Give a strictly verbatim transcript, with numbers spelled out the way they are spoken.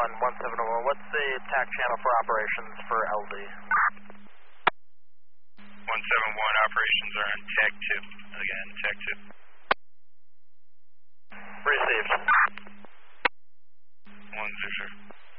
one, one seven one, what's the tack channel for operations for L D? one seven one, operations are on tack two. Again, tack two. Received.